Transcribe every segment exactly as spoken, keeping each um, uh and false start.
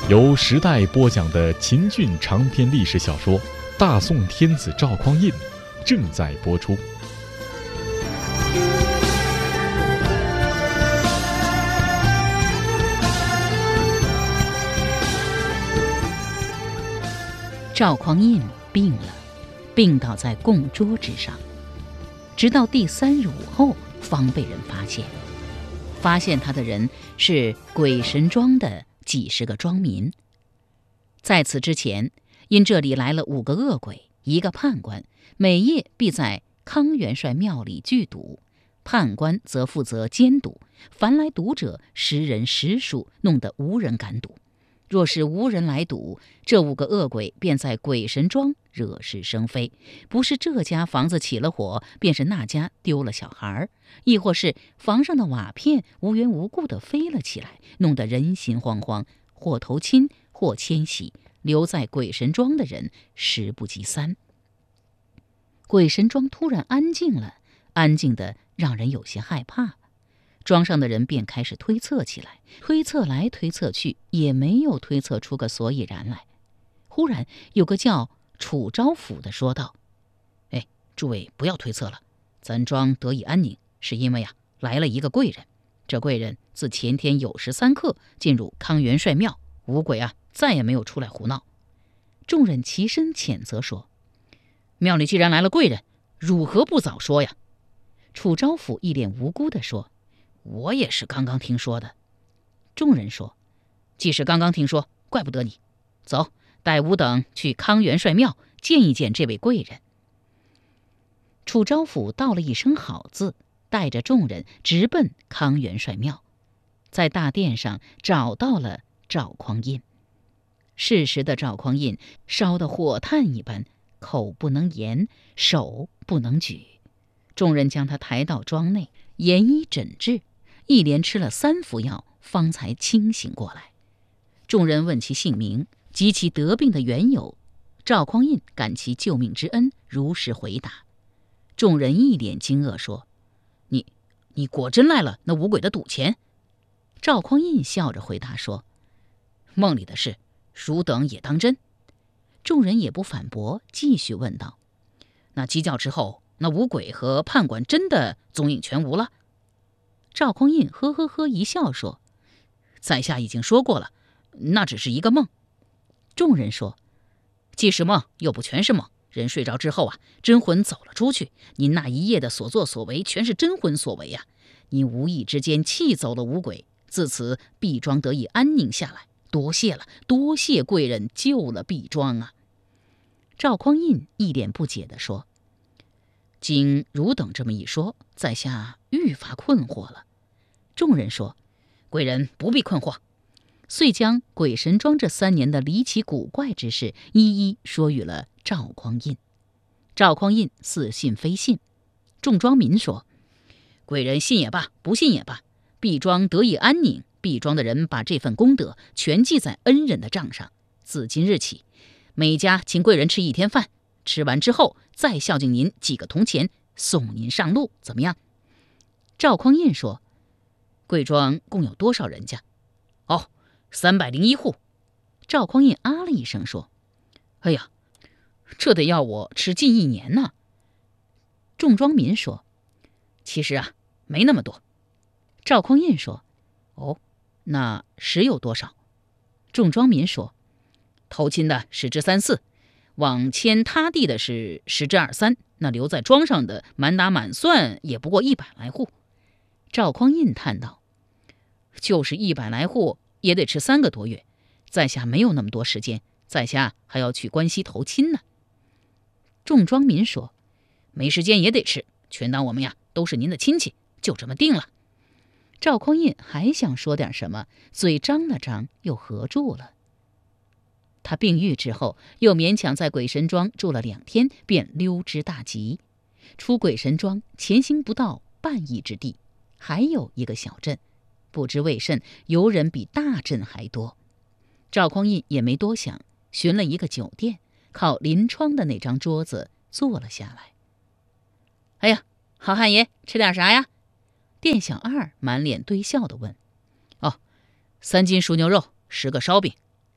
由时代播讲的秦俊长篇历史小说《大宋天子赵匡胤》正在播出。 赵匡胤病了，病倒在供桌之上，直到第三日午后方被人发现。发现他的人是鬼神庄的几十个庄民。在此之前，因这里来了五个恶鬼，一个判官，每夜必在康元帅庙里聚赌，判官则负责监督，凡来赌者十人十数，弄得无人敢赌。若是无人来赌，这五个恶鬼便在鬼神庄惹是生非，不是这家房子起了火，便是那家丢了小孩，亦或是房上的瓦片无缘无故地飞了起来，弄得人心惶惶，或投亲，或迁徙，留在鬼神庄的人十不及三。鬼神庄突然安静了，安静得让人有些害怕。庄上的人便开始推测起来，推测来推测去，也没有推测出个所以然来。忽然有个叫楚昭甫的说道：“哎，诸位不要推测了，咱庄得以安宁，是因为啊来了一个贵人。这贵人自前天酉时三刻进入康元帅庙，五鬼啊再也没有出来胡闹。”众人齐声谴责说：“庙里既然来了贵人，如何不早说呀？”楚昭甫一脸无辜地说：“我也是刚刚听说的。”众人说：“既是刚刚听说，怪不得你。走，带吾等去康元帅庙见一见这位贵人。”楚昭甫道了一声好字，带着众人直奔康元帅庙，在大殿上找到了赵匡胤。适时的赵匡胤烧得火炭一般，口不能言，手不能举。众人将他抬到庄内，严医诊治，一连吃了三服药，方才清醒过来。众人问其姓名及其得病的缘由，赵匡胤感其救命之恩，如实回答。众人一脸惊愕，说：“你你果真赖了那五鬼的赌钱？”赵匡胤笑着回答说：“梦里的事，汝等也当真。”众人也不反驳，继续问道：“那鸡叫之后，那五鬼和判官真的踪影全无了？”赵匡胤呵呵呵一笑说：“在下已经说过了，那只是一个梦。”众人说：“既是梦，又不全是梦。人睡着之后啊，真魂走了出去。您那一夜的所作所为，全是真魂所为呀、啊！您无意之间气走了五鬼，自此毕庄得以安宁下来。多谢了，多谢贵人救了毕庄啊！”赵匡胤一脸不解地说：“经汝等这么一说，在下愈发困惑了。”众人说：“贵人不必困惑。”遂将鬼神庄这三年的离奇古怪之事一一说与了赵匡胤。赵匡胤似信非信。众庄民说：“贵人信也罢，不信也罢，毕庄得以安宁，毕庄的人把这份功德全记在恩人的账上。自今日起，每家请贵人吃一天饭，吃完之后再孝敬您几个铜钱，送您上路，怎么样？”赵匡胤说：“贵庄共有多少人家？”“哦，三百零一户。”赵匡胤啊了一声说：“哎呀，这得要我吃近一年呢。”众庄民说：“其实啊，没那么多。”赵匡胤说：“哦，那实有多少？”众庄民说：“投亲的十之三四，往迁他地的是十之二三，那留在庄上的满打满算也不过一百来户。”赵匡胤叹道：“就是一百来户，也得吃三个多月，在下没有那么多时间，在下还要去关西投亲呢。”众庄民说：“没时间也得吃，全当我们呀都是您的亲戚，就这么定了。”赵匡胤还想说点什么，嘴张了张，又合住了。他病愈之后，又勉强在鬼神庄住了两天，便溜之大吉。出鬼神庄前行不到半亿之地，还有一个小镇，不知为甚，游人比大镇还多。赵匡胤也没多想，寻了一个酒店，靠临窗的那张桌子坐了下来。“哎呀，好汉爷，吃点啥呀？”店小二满脸堆笑地问。“哦，三斤熟牛肉，十个烧饼。”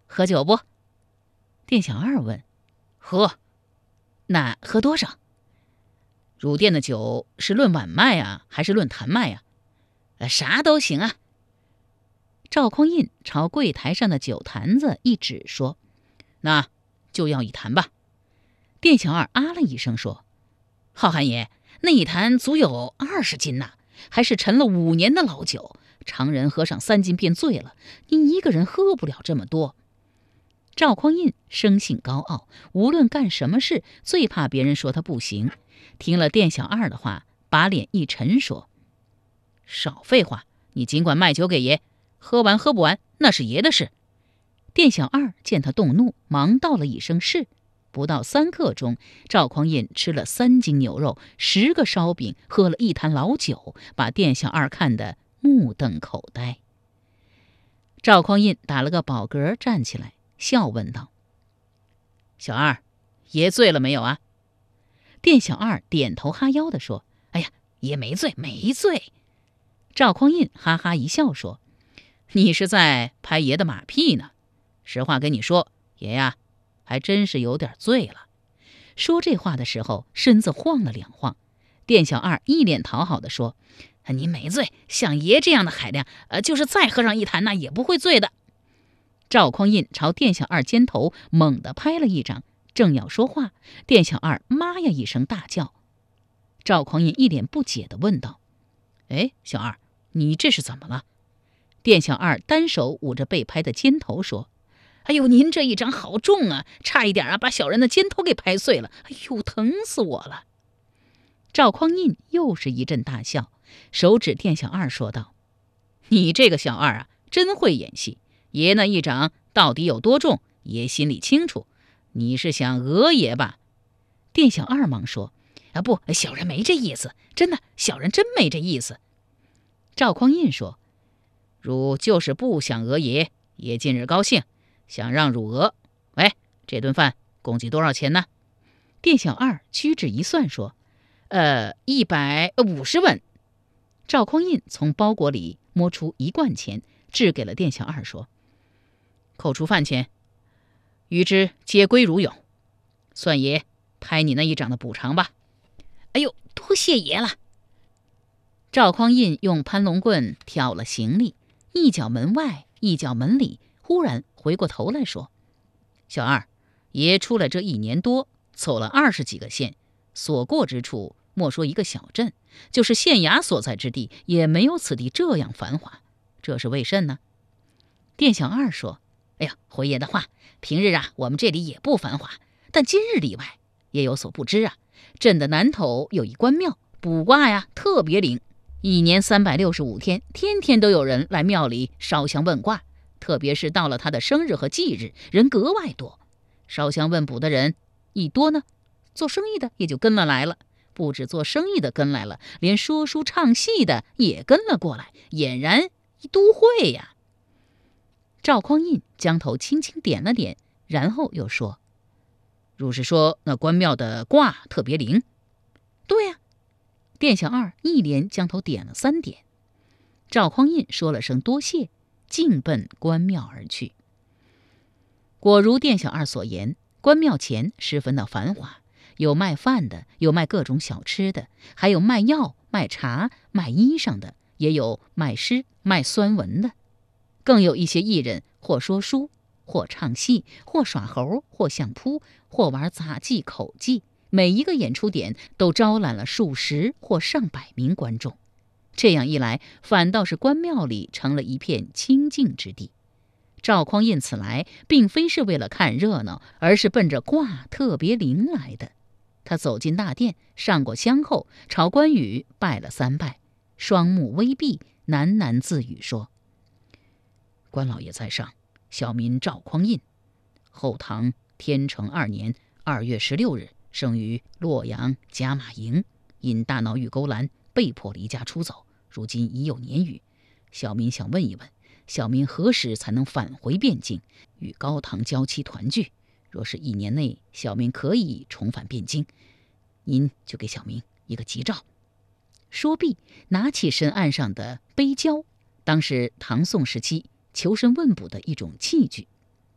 喝酒不？店小二问。喝。那喝多少？汝店的酒是论碗卖啊，还是论坛卖啊？呃，啥都行啊。赵匡胤朝柜台上的酒坛子一指说：那就要一坛吧。店小二啊了一声说：好汉爷，那一坛足有二十斤呐、啊，还是陈了五年的老酒，常人喝上三斤便醉了，您一个人喝不了这么多。赵匡胤生性高傲，无论干什么事，最怕别人说他不行。听了店小二的话，把脸一沉说：少废话，你尽管卖酒给爷，喝完喝不完那是爷的事。店小二见他动怒，忙道了一声是。不到三刻钟，赵匡胤吃了三斤牛肉，十个烧饼，喝了一坛老酒，把店小二看得目瞪口呆。赵匡胤打了个饱嗝，站起来笑问道：小二，爷醉了没有啊？店小二点头哈腰地说：哎呀，爷没醉没醉。赵匡胤哈哈一笑说：你是在拍爷的马屁呢。实话跟你说，爷呀还真是有点醉了。说这话的时候，身子晃了两晃。店小二一脸讨好地说：您没醉，像爷这样的海量，呃，就是再喝上一坛，那也不会醉的。赵匡胤朝店小二肩头猛地拍了一掌，正要说话，店小二妈呀一声大叫。赵匡胤一脸不解地问道：哎，小二，你这是怎么了？店小二单手捂着被拍的肩头说：哎呦，您这一掌好重啊，差一点啊把小人的肩头给拍碎了，哎呦，疼死我了。赵匡胤又是一阵大笑，手指店小二说道：你这个小二啊，真会演戏，爷那一掌到底有多重，爷心里清楚，你是想讹爷吧？店小二忙说：啊不，小人没这意思，真的，小人真没这意思。赵匡胤说：汝就是不想讹爷，爷今日高兴，想让汝讹。喂，这顿饭共计多少钱呢？店小二屈指一算说：呃，一百五十文。赵匡胤从包裹里摸出一贯钱，掷给了店小二说：扣除饭钱，余之皆归汝有，算爷拍你那一掌的补偿吧。哎呦，多谢爷了。赵匡胤用攀龙棍挑了行李，一脚门外，一脚门里，忽然回过头来说：小二，爷出来这一年多，走了二十几个县，所过之处莫说一个小镇，就是县衙所在之地，也没有此地这样繁华，这是为甚呢？店小二说：哎呀，回爷的话，平日啊我们这里也不繁华，但今日例外，也有所不知啊。镇的南头有一关庙，卜卦呀特别灵，一年三百六十五天，天天都有人来庙里烧香问卦，特别是到了他的生日和忌日，人格外多。烧香问卜的人一多呢，做生意的也就跟了来了，不止做生意的跟来了，连说书唱戏的也跟了过来，俨然一都会呀。赵匡胤将头轻轻点了点，然后又说：如是说那关庙的卦特别灵？对呀、啊。店小二一连将头点了三点。赵匡胤说了声多谢，径奔关庙而去。果如店小二所言，关庙前十分的繁华，有卖饭的，有卖各种小吃的，还有卖药、卖茶、卖衣裳的，也有卖诗、卖酸文的，更有一些艺人或说书，或唱戏，或耍猴，或相扑，或玩杂技、口技，每一个演出点都招揽了数十或上百名观众。这样一来，反倒是关庙里成了一片清静之地。赵匡胤此来并非是为了看热闹，而是奔着卦特别灵来的。他走进大殿，上过香后，朝关羽拜了三拜，双目微闭，喃喃自语说：关老爷在上，小民赵匡胤，后唐天成二年二月十六日生于洛阳甲马营，因大闹玉钩栏，被迫离家出走，如今已有年余。小民想问一问，小民何时才能返回汴京，与高唐娇妻团聚？若是一年内小民可以重返汴京，您就给小民一个吉兆。说毕，拿起神案上的碑胶，当时唐宋时期求神问卜的一种器具。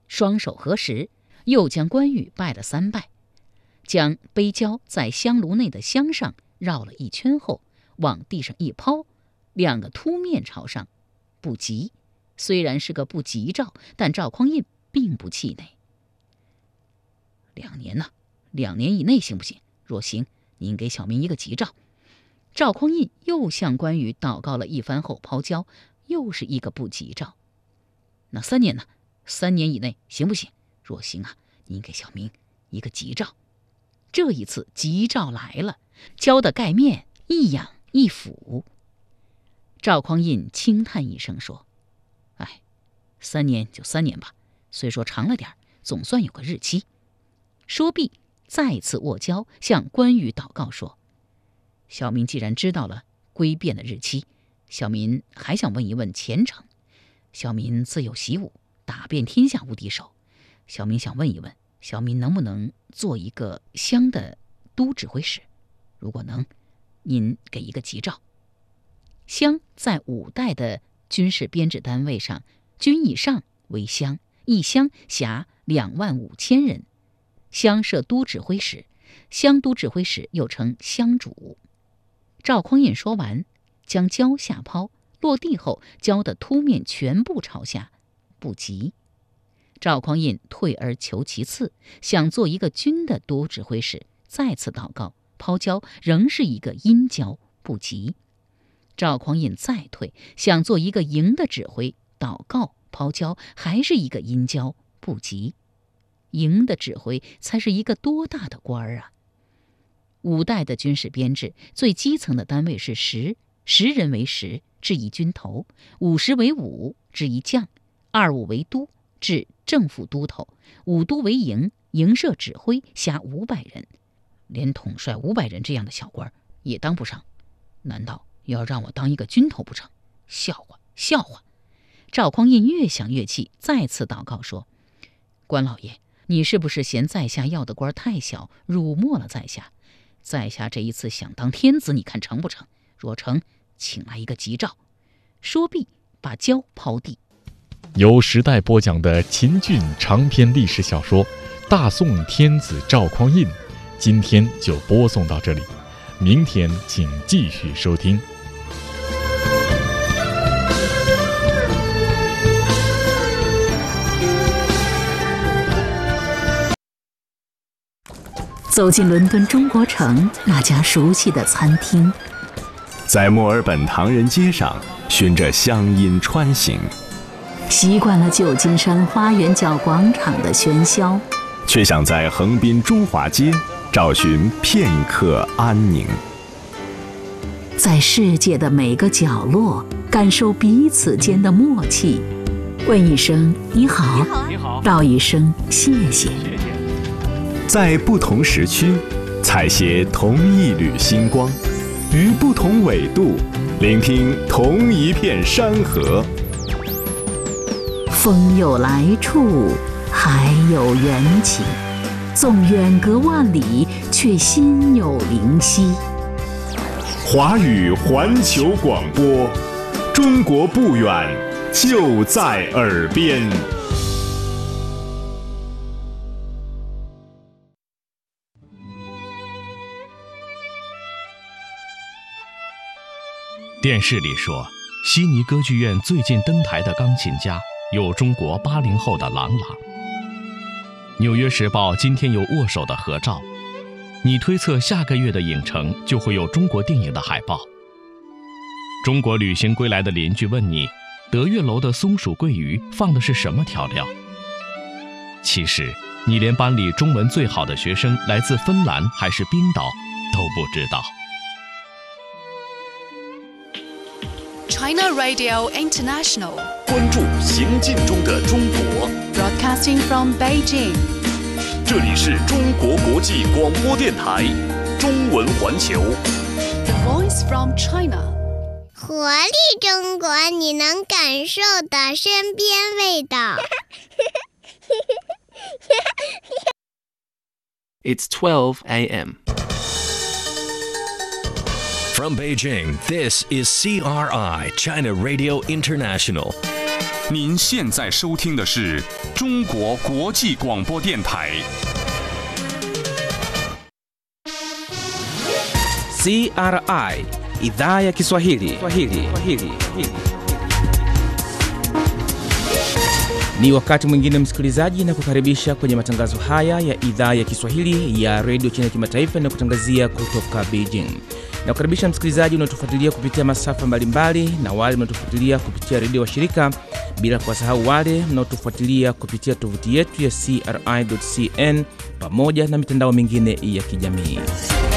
双手合十，又将关羽拜了三拜，将背胶在香炉内的香上绕了一圈后，往地上一抛，两个凸面朝上，不吉。虽然是个不吉兆，但赵匡胤并不气馁。两年呢、啊，两年以内行不行？若行，您给小民一个吉兆。赵匡胤又向关羽祷告了一番后抛胶，又是一个不吉兆。那三年呢？三年以内行不行？若行啊，您给小民一个吉兆。这一次吉兆来了，胶的盖面一仰一俯。赵匡胤轻叹一声说：“哎，三年就三年吧，虽说长了点，总算有个日期。”说毕，再次握胶，向关羽祷告说：“小民既然知道了归变的日期，小民还想问一问前程。小民自幼习武，打遍天下无敌手。小民想问一问，小民能不能做一个乡的都指挥使？如果能，您给一个吉兆。”乡在五代的军事编制单位上，军以上为乡，一乡辖两万五千人。乡设都指挥使，乡都指挥使又称乡主。赵匡胤说完，将胶下抛，落地后胶的凸面全部朝下，不急。赵匡胤退而求其次，想做一个军的都指挥使，再次祷告，抛胶仍是一个阴胶，不急。赵匡胤再退，想做一个营的指挥，祷告抛胶还是一个阴胶，不急。营的指挥才是一个多大的官儿啊！五代的军事编制最基层的单位是十，十人为十，置一军头；五十为五，置一将；二五为都，置正副都头；五都为营，营设指挥，辖五百人。连统帅五百人这样的小官也当不上，难道要让我当一个军头不成？笑话，笑话！赵匡胤越想越气，再次祷告说：“关老爷，你是不是嫌在下要的官太小，辱没了在下？在下这一次想当天子，你看成不成？若成，请来一个吉兆。”说毕，把胶抛地。 由时代播讲的秦俊长篇历史小说《大宋天子赵匡胤》，今天就播送到这里，明天请继续收听。 走进伦敦中国城那家熟悉的餐厅， 在墨尔本唐人街上循着乡音穿行， 习惯了旧金山花园角广场的喧嚣， 却想在横滨中华街找寻片刻安宁。 在世界的每个角落感受彼此间的默契，问一声你好， 你好， 道一声谢谢。 在不同时区采撷同一缕星光，于不同纬度聆听同一片山河。 风有来处，海有缘起，纵远隔万里，却心有灵犀。 华语环球广播，中国不远，就在耳边。 电视里说，悉尼歌剧院最近登台的钢琴家有中国八零后的郎朗。纽约时报今天有握手的合照，你推测下个月的影城就会有中国电影的海报。中国旅行归来的邻居问你，德月楼的松鼠桂鱼放的是什么调料？其实你连班里中文最好的学生来自芬兰还是冰岛都不知道。 China Radio International， 关注行进中的中国。 Broadcasting from Beijing， 这里是中国国际广播电台中文环球。 The Voice from China， 活力中国，你能感受的身边味道。 It's twelve a m From Beijing, this is C R I, China Radio International. 您现在收听的是中国国际广播电台。 C R I Idhaa ya Kiswahili. Swahili. Swahili. Ni wakati mwingine msikilizaji, na kukaribisha kwenye matangazo haya ya Idhaa ya Kiswahili ya Radio China Kimataifa na kutangazia kutoka Beijing. Na kukaribisha msikilizaji unaotufuatilia kupitia masafa mbalimbali na wale mnaotufuatilia kupitia redio washirika, bila kuwasahau wale mnaotufuatilia kupitia tovuti yetu ya C R I dot C N pamoja na mitandao mingine ya kijamii.